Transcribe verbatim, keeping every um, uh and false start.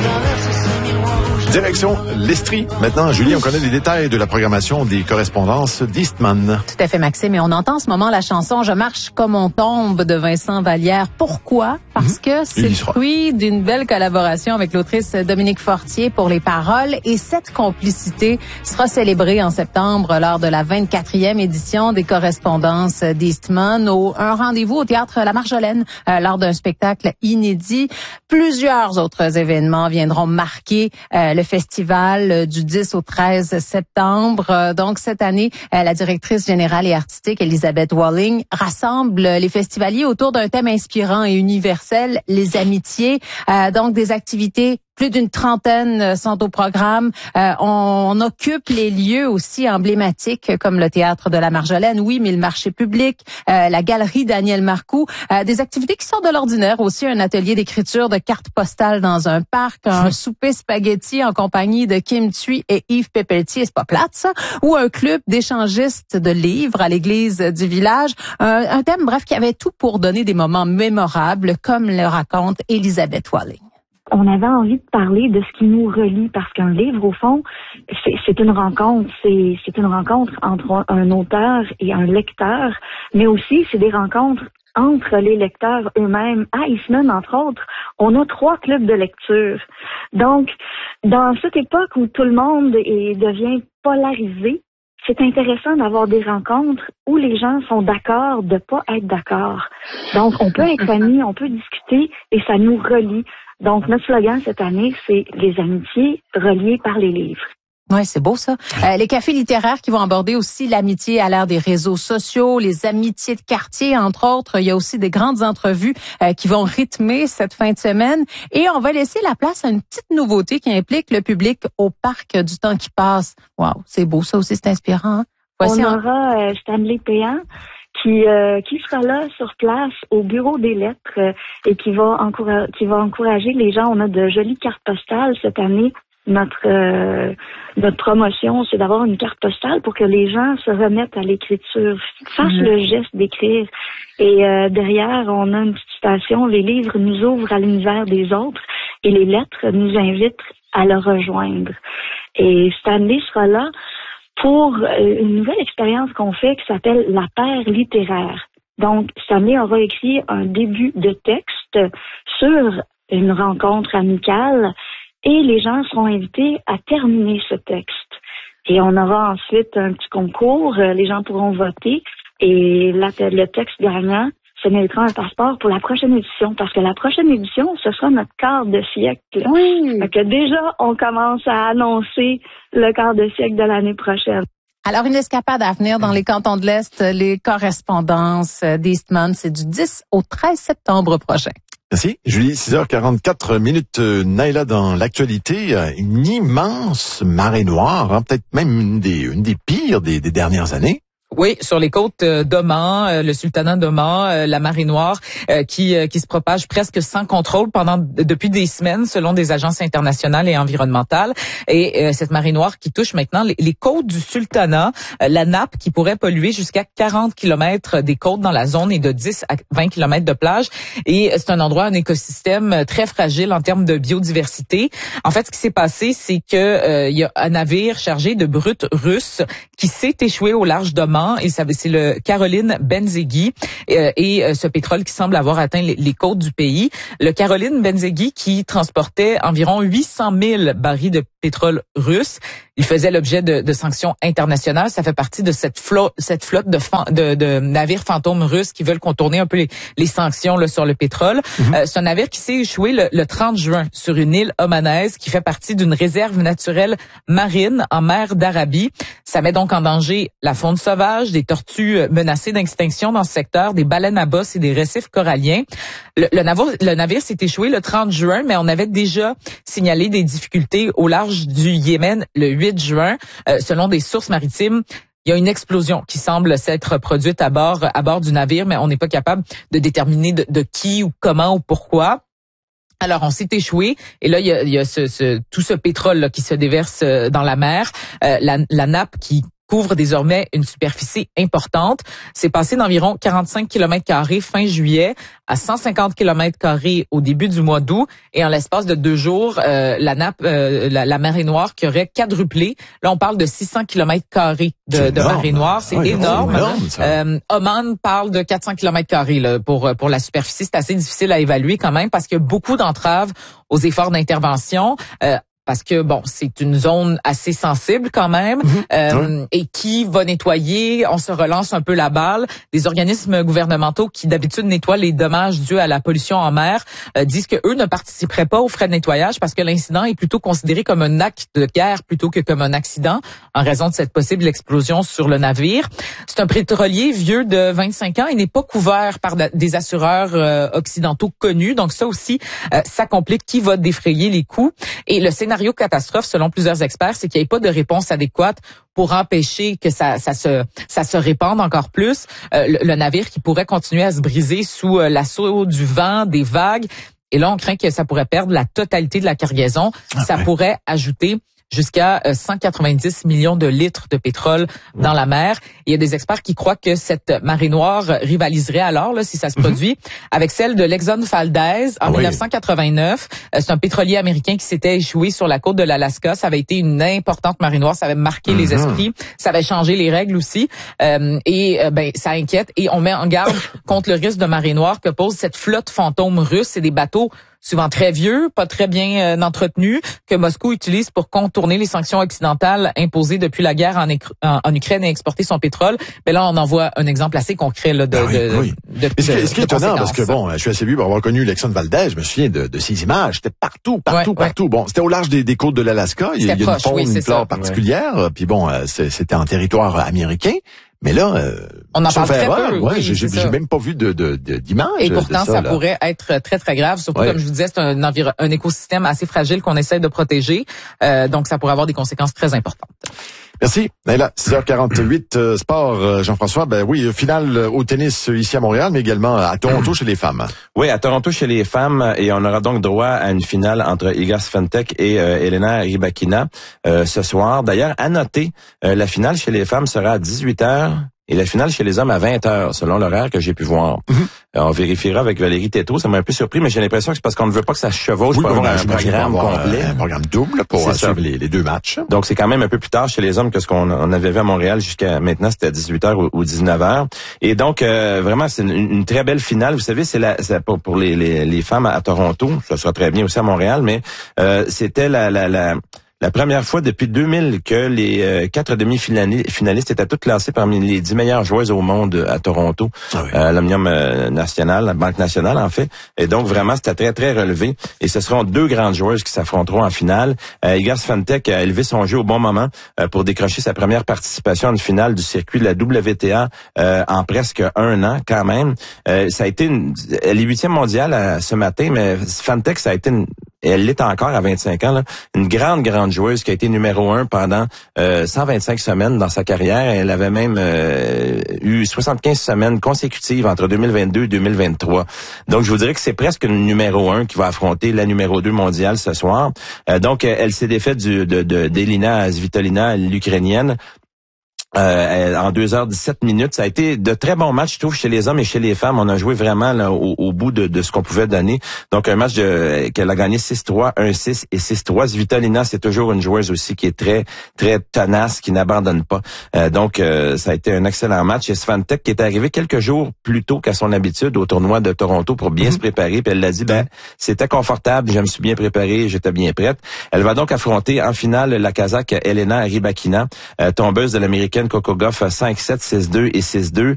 Direction l'Estrie. Maintenant, Julie, on connaît les détails de la programmation des correspondances d'Eastman. Tout à fait, Maxime. Et on entend en ce moment la chanson « Je marche comme on tombe » de Vincent Vallière. Pourquoi? Parce que c'est le fruit d'une belle collaboration avec l'autrice Dominique Fortier pour les paroles. Et cette complicité sera célébrée en septembre lors de la vingt-quatrième édition des correspondances d'Eastman. Au, un rendez-vous au Théâtre La Marjolaine euh, lors d'un spectacle inédit. Plusieurs autres événements viendront marquer euh, le festival du dix au treize septembre. Euh, donc, cette année, euh, la directrice générale et artistique, Elisabeth Walling, rassemble les festivaliers autour d'un thème inspirant et universel, les amitiés. Euh, donc, des activités, plus d'une trentaine sont au programme. Euh, on, on occupe les lieux aussi emblématiques comme le Théâtre de la Marjolaine, oui, mais le marché public, euh, la galerie Daniel Marcoux. Euh, des activités qui sortent de l'ordinaire aussi, un atelier d'écriture de cartes postales dans un parc, un souper spaghetti en compagnie de Kim Thuy et Yves Pépeltier, c'est pas plate ça, ou un club d'échangistes de livres à l'église du village. Un, un thème, bref, qui avait tout pour donner des moments mémorables, comme le raconte Elisabeth Walling. On avait envie de parler de ce qui nous relie, parce qu'un livre, au fond, c'est, c'est une rencontre. C'est, c'est une rencontre entre un auteur et un lecteur, mais aussi c'est des rencontres entre les lecteurs eux-mêmes. À Eastman, entre autres, on a trois clubs de lecture. Donc, dans cette époque où tout le monde est, devient polarisé, c'est intéressant d'avoir des rencontres où les gens sont d'accord de pas être d'accord. Donc, on peut être amis, on peut discuter et ça nous relie. Donc, notre slogan cette année, c'est « Les amitiés reliées par les livres ». Oui, c'est beau ça. Euh, les cafés littéraires qui vont aborder aussi l'amitié à l'ère des réseaux sociaux, les amitiés de quartier, entre autres. Il y a aussi des grandes entrevues euh, qui vont rythmer cette fin de semaine. Et on va laisser la place à une petite nouveauté qui implique le public au parc du temps qui passe. Wow, c'est beau ça aussi, c'est inspirant. Hein? Voici on aura euh, Stanley Péan qui euh, qui sera là sur place au bureau des lettres euh, et qui va encourager qui va encourager les gens. On a de jolies cartes postales cette année. Notre euh, notre promotion, c'est d'avoir une carte postale pour que les gens se remettent à l'écriture, fassent mmh. le geste d'écrire. Et euh, derrière, on a une petite citation, les livres nous ouvrent à l'univers des autres et les lettres nous invitent à le rejoindre. Et Stanley sera là pour une nouvelle expérience qu'on fait qui s'appelle la paire littéraire. Donc, Stanley aura écrit un début de texte sur une rencontre amicale et les gens seront invités à terminer ce texte. Et on aura ensuite un petit concours, les gens pourront voter et la, le texte gagnant se méritera un passeport pour la prochaine édition, parce que la prochaine édition, ce sera notre quart de siècle. Oui. Fait que déjà, on commence à annoncer le quart de siècle de l'année prochaine. Alors, une escapade à venir dans les cantons de l'Est, les correspondances d'Eastman, c'est du dix au treize septembre prochain. Merci. Julie, six heures quarante-quatre minutes. Naïla, dans l'actualité, une immense marée noire, hein, peut-être même une des, une des pires des, des dernières années. Oui, sur les côtes d'Oman, le sultanat d'Oman, la marée noire qui qui se propage presque sans contrôle pendant depuis des semaines selon des agences internationales et environnementales. Et cette marée noire qui touche maintenant les, les côtes du sultanat, la nappe qui pourrait polluer jusqu'à quarante kilomètres des côtes dans la zone et de dix à vingt kilomètres de plage. Et c'est un endroit, un écosystème très fragile en termes de biodiversité. En fait, ce qui s'est passé, c'est que euh, il y a un navire chargé de brut russe qui s'est échoué au large d'Oman. Et ça, c'est le Caroline Benzeghi euh, et euh, ce pétrole qui semble avoir atteint les, les côtes du pays. Le Caroline Benzeghi qui transportait environ huit cent mille barils de pétrole russe. Il faisait l'objet de, de sanctions internationales. Ça fait partie de cette flotte, cette flotte de, de, de navires fantômes russes qui veulent contourner un peu les, les sanctions là, sur le pétrole. Mm-hmm. Euh, c'est un navire qui s'est échoué le, le trente juin sur une île omanaise qui fait partie d'une réserve naturelle marine en mer d'Arabie. Ça met donc en danger la faune sauvage, des tortues menacées d'extinction dans ce secteur, des baleines à bosse et des récifs coralliens. Le, le navire, le navire s'est échoué le trente juin, mais on avait déjà signalé des difficultés au large du Yémen le huit juin. Euh, selon des sources maritimes, il y a une explosion qui semble s'être produite à bord à bord du navire, mais on n'est pas capable de déterminer de, de qui ou comment ou pourquoi. Alors, on s'est échoué et là, il y a, il y a ce, ce, tout ce pétrole là, qui se déverse dans la mer, euh, la, la nappe qui couvre désormais une superficie importante. C'est passé d'environ quarante-cinq kilomètres carrés fin juillet à cent cinquante kilomètres carrés au début du mois d'août. Et en l'espace de deux jours, euh, la nappe, euh, la, la marée noire qui aurait quadruplé. Là, on parle de six cents kilomètres carrés de, de marée noire. C'est ouais, énorme. énorme euh, Oman parle de quatre cents kilomètres carrés là, pour, pour la superficie. C'est assez difficile à évaluer quand même parce qu'il y a beaucoup d'entraves aux efforts d'intervention. Euh, Parce que, bon, c'est une zone assez sensible quand même, mmh. euh, oui. et qui va nettoyer, on se relance un peu la balle. Des organismes gouvernementaux qui d'habitude nettoient les dommages dus à la pollution en mer euh, disent que eux ne participeraient pas aux frais de nettoyage parce que l'incident est plutôt considéré comme un acte de guerre plutôt que comme un accident en raison de cette possible explosion sur le navire. C'est un pétrolier vieux de vingt-cinq ans et n'est pas couvert par des assureurs euh, occidentaux connus. Donc ça aussi, euh, ça complique qui va défrayer les coûts. Et le scénario scénario catastrophe, selon plusieurs experts, c'est qu'il n'y ait pas de réponse adéquate pour empêcher que ça, ça se, ça se répande encore plus. Euh, le, le navire qui pourrait continuer à se briser sous euh, l'assaut du vent, des vagues. Et là, on craint que ça pourrait perdre la totalité de la cargaison. Ah, ça ouais. pourrait ajouter jusqu'à cent quatre-vingt-dix millions de litres de pétrole mmh. dans la mer. Il y a des experts qui croient que cette marée noire rivaliserait alors, là, si ça se produit, mmh. avec celle de l'Exxon Valdez en ah oui. dix-neuf cent quatre-vingt-neuf. C'est un pétrolier américain qui s'était échoué sur la côte de l'Alaska. Ça avait été une importante marée noire. Ça avait marqué mmh. les esprits. Ça avait changé les règles aussi. Euh, et euh, ben ça inquiète. Et on met en garde contre le risque de marée noire que pose cette flotte fantôme russe. C'est des bateaux souvent très vieux, pas très bien euh, entretenus, que Moscou utilise pour contourner les sanctions occidentales imposées depuis la guerre en, en, en Ukraine et exporter son pétrole. Mais là, on en voit un exemple assez concret là, de, ah oui, de, oui. de, de, de, ce qui est étonnant, parce que bon, je suis assez vieux pour avoir connu l'Exxon Valdez, je me souviens de, de ces images, c'était partout, partout, ouais, partout. Ouais. Bon, c'était au large des, des côtes de l'Alaska, il y a, il y a une faune, oui, une flore particulière, ouais. puis bon, c'était en territoire américain. Mais là, euh, on en parle très erreur, peu. Ouais, oui, j'ai, j'ai même pas vu de, de, de d'image. Et pourtant, de ça, ça là. pourrait être très très grave. Surtout ouais. comme je vous disais, c'est un, enviro- un écosystème assez fragile qu'on essaie de protéger. Euh, donc, ça pourrait avoir des conséquences très importantes. Merci. Là, six heures quarante-huit, euh, sport, euh, Jean-François. Ben oui, finale au tennis ici à Montréal, mais également à Toronto chez les femmes. Oui, à Toronto chez les femmes, et on aura donc droit à une finale entre Iga Swiatek et euh, Elena Rybakina euh, ce soir. D'ailleurs, à noter, euh, la finale chez les femmes sera à dix-huit heures. Et la finale chez les hommes à vingt heures, selon l'horaire que j'ai pu voir. Mm-hmm. On vérifiera avec Valérie Tétrault, ça m'a un peu surpris, mais j'ai l'impression que c'est parce qu'on ne veut pas que ça se chevauche oui, pour avoir un programme avoir complet. Un programme double pour suivre les, les deux matchs. Donc, c'est quand même un peu plus tard chez les hommes que ce qu'on on avait vu à Montréal jusqu'à maintenant, c'était à dix-huit heures ou, ou dix-neuf heures. Et donc, euh, vraiment, c'est une, une très belle finale. Vous savez, c'est, la, c'est pour, pour les, les, les femmes à Toronto, ça sera très bien aussi à Montréal, mais euh, c'était la... la, la La première fois depuis deux mille que les euh, quatre demi-finalistes étaient toutes classées parmi les dix meilleures joueuses au monde à Toronto, ah oui. euh, à l'Omnium euh, National, la Banque Nationale en fait. Et donc vraiment c'était très très relevé. Et ce seront deux grandes joueuses qui s'affronteront en finale. Euh, Iga Swiatek a élevé son jeu au bon moment euh, pour décrocher sa première participation à une finale du circuit de la W T A euh, en presque un an quand même. Euh, ça a été une, elle est huitième mondiale euh, ce matin, mais Swiatek ça a été une et elle l'est encore à vingt-cinq ans, là, une grande, grande joueuse qui a été numéro un pendant euh, cent vingt-cinq semaines dans sa carrière. Elle avait même euh, eu soixante-quinze semaines consécutives entre deux mille vingt-deux et deux mille vingt-trois. Donc, je vous dirais que c'est presque une numéro un qui va affronter la numéro deux mondiale ce soir. Euh, donc, elle s'est défaite du, de, de, d'Elina Svitolina, l'Ukrainienne. Euh, en deux heures dix-sept minutes. Ça a été de très bons matchs, je trouve, chez les hommes et chez les femmes. On a joué vraiment là, au, au bout de, de ce qu'on pouvait donner. Donc, un match de, qu'elle a gagné six trois, un six et six trois. Svitolina, c'est toujours une joueuse aussi qui est très, très tenace, qui n'abandonne pas. Euh, donc, euh, ça a été un excellent match. Et Swiatek qui est arrivée quelques jours plus tôt qu'à son habitude au tournoi de Toronto pour bien mm-hmm. se préparer. Puis elle l'a dit, ben, c'était confortable, je me suis bien préparée, j'étais bien prête. Elle va donc affronter en finale la Kazakh Elena Rybakina, euh, tombeuse de l'américaine Coco Gauff cinq sept, six deux et six deux.